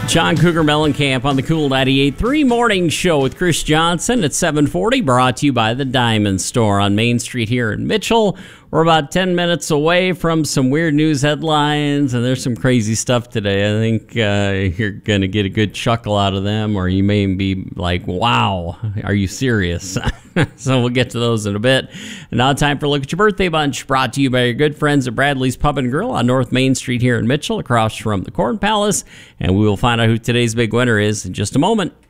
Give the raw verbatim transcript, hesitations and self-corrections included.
John Cougar Mellencamp on the Cool ninety-eight point three Morning Show with Chris Johnson at seven forty, brought to you by the Diamond Store on Main Street here in Mitchell. We're about ten minutes away from some weird news headlines, and there's some crazy stuff today. I think uh, you're going to get a good chuckle out of them, or you may be like, wow, are you serious? So we'll get to those in a bit. And now time for a look at your birthday bunch, brought to you by your good friends at Bradley's Pub and Grill on North Main Street here in Mitchell, across from the Corn Palace. And we will find out who today's big winner is in just a moment.